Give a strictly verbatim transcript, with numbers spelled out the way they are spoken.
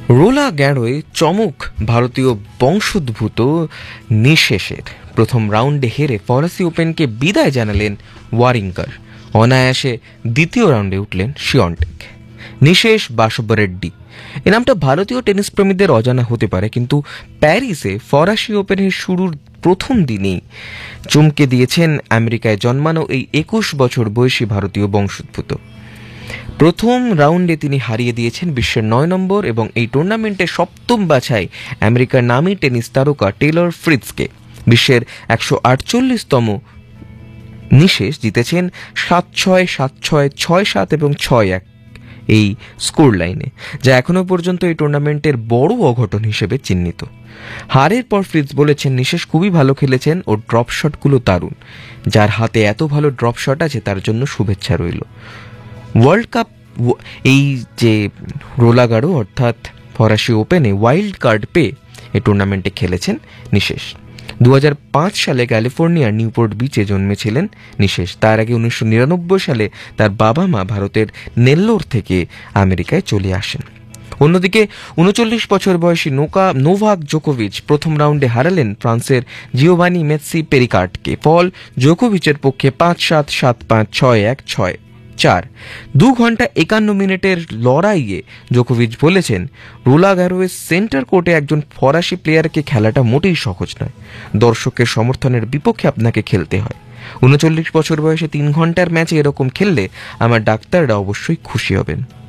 রোলা গ্যারোয় চমক ভারতীয় বংশোদ্ভূত নিশেষের। প্রথম রাউন্ডে হেরে ফরাসি ওপেনকে বিদায় জানালেন ওয়ারিঙ্কার। অনায়াসে দ্বিতীয় রাউন্ডে উঠলেন শিয়ন্টেক। নিশেষ বাসবরেড্ডি এ নামটা ভারতীয় টেনিস প্রেমীদের অজানা হতে পারে, কিন্তু প্যারিসে ফরাসি ওপেনের শুরুর প্রথম দিনেই চমকে দিয়েছেন আমেরিকায় জন্মানো এই একুশ বছর বয়সী ভারতীয় বংশোদ্ভূত। প্রথম রাউন্ডে তিনি হারিয়ে দিয়েছেন বিশ্বের নয় নম্বর এবং এই টুর্নামেন্টে সপ্তম বাছাই আমেরিকার নামী টেনিস তারকা টেলর ফ্রিৎজকে। বিশ্বের একশো আটচল্লিশতম নিশেষ জিতেছেন সাত ছয়, সাত ছয়, ছয় সাত এবং ছয় এক এই স্কোর লাইনে, যা এখনো পর্যন্ত এই টুর্নামেন্টের বড় অঘটন হিসেবে চিহ্নিত। হারের পর ফ্রিৎজ বলেছেন, নিশেষ খুবই ভালো খেলেছেন ও ড্রপ শটগুলো দারুণ। যার হাতে এত ভালো ড্রপ শট আছে তার জন্য শুভেচ্ছা রইল। ওয়ার্ল্ড কাপ এই যে রোলা গারো অর্থাৎ ফরাসি ওপেনে ওয়াইল্ড কার্ড পেয়ে এই টুর্নামেন্টে খেলেছেন নিশেষ। দু হাজার পাঁচ সালে ক্যালিফোর্নিয়ার নিউপোর্ট বিচে জন্মেছিলেন নিশেষ। তার আগে উনিশশো নিরানব্বই সালে তার বাবা মা ভারতের নেল্লোর থেকে আমেরিকায় চলে আসেন। অন্যদিকে উনচল্লিশ বছর বয়সী নোকা নোভাক জোকোভিচ প্রথম রাউন্ডে হারালেন ফ্রান্সের জিওভানি মেসি পেরিকার্টকে। ফল জোকোভিচের পক্ষে পাঁচ সাত, সাত পাঁচ, ছয় এক, ছয় চার। দু ঘন্টা একান্ন মিনিটের লড়াইয়ে জোকোভিচ বলেছেন, রোলা গ্যারোয়ের সেন্টার কোর্টে একজন ফরাসি প্লেয়ারকে খেলাটা মোটেই সহজ নয়। দর্শকের সমর্থনের বিপক্ষে আপনাকে খেলতে হয়। উনচল্লিশ বছর বয়সে তিন ঘন্টার ম্যাচে এরকম খেললে আমার ডাক্তাররা অবশ্যই খুশি হবেন।